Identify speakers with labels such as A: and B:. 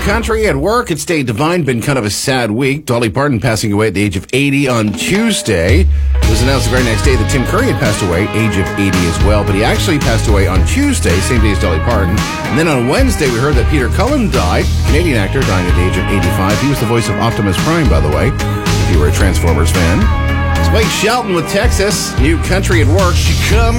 A: country at work. It's Day Divine. Been kind of a sad week. Dolly Parton passing away at the age of 80 on Tuesday. It was announced the very next day that Tim Curry had passed away, age of 80 as well. But he actually passed away on Tuesday, same day as Dolly Parton. And then on Wednesday, we heard that Peter Cullen died. Canadian actor, dying at the age of 85. He was the voice of Optimus Prime, by the way, if you were a Transformers fan. It's Blake Shelton with Texas. New country at work. She come